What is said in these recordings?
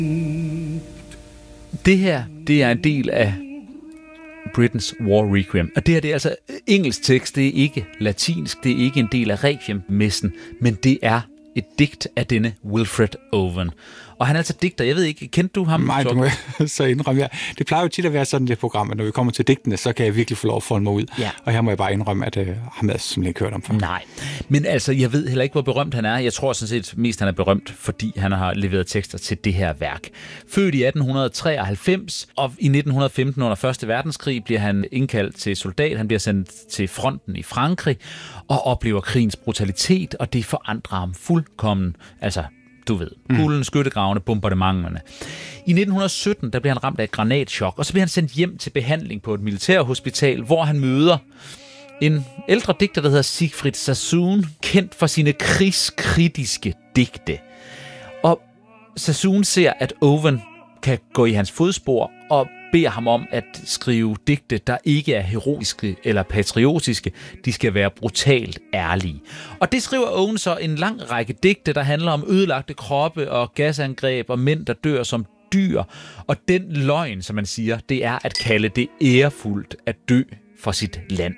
Det her, det er en del af Britain's War Requiem. Og det her, det er altså engelsk tekst, det er ikke latinsk, det er ikke en del af Requiem-messen, men det er et digt af denne Wilfred Owen. Og han er altså digter. Jeg ved ikke, kendte du ham? Nej, du må så indrømme. Det plejer jo tit at være sådan et program, at når vi kommer til digtene, så kan jeg virkelig få lov at folde mig ud. Ja. Og her må jeg bare indrømme, at ham har jeg simpelthen ikke hørt om før. Nej, men altså, jeg ved heller ikke, hvor berømt han er. Jeg tror sådan set mest, han er berømt, fordi han har leveret tekster til det her værk. Født i 1893, og i 1915 under 1. verdenskrig bliver han indkaldt til soldat. Han bliver sendt til fronten i Frankrig og oplever krigens brutalitet, og det forandrer ham fuldkommen. Altså, du ved, kulden, skyttegravene, bombardementerne. I 1917, der bliver han ramt af et granatschok, og så bliver han sendt hjem til behandling på et militærhospital, hvor han møder en ældre digter, der hedder Siegfried Sassoon, kendt for sine krigskritiske digte. Og Sassoon ser, at Owen kan gå i hans fodspor, og beder ham om at skrive digte, der ikke er heroiske eller patriotiske. De skal være brutalt ærlige. Og det skriver Owen så en lang række digte, der handler om ødelagte kroppe og gasangreb og mænd, der dør som dyr. Og den løgn, som man siger, det er at kalde det ærefuldt at dø for sit land.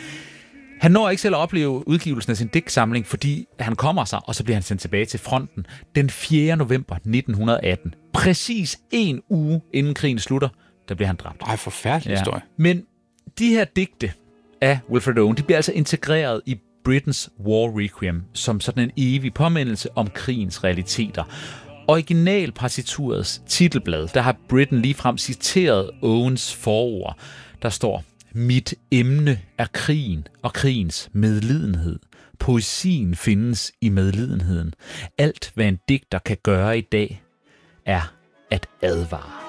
Han når ikke selv at opleve udgivelsen af sin digtsamling, fordi han kommer sig, og så bliver han sendt tilbage til fronten den 4. november 1918. Præcis en uge inden krigen slutter, der bliver han dræbt. Ej, forfærdelig historie. Men de her digte af Wilfred Owen, de bliver altså integreret i Britain's War Requiem som sådan en evig påmindelse om krigens realiteter. Originalpartiturets titelblad, der har Britain ligefrem citeret Owens forord. Der står: mit emne er krigen og krigens medlidenhed. Poesien findes i medlidenheden. Alt, hvad en digter kan gøre i dag, er at advare.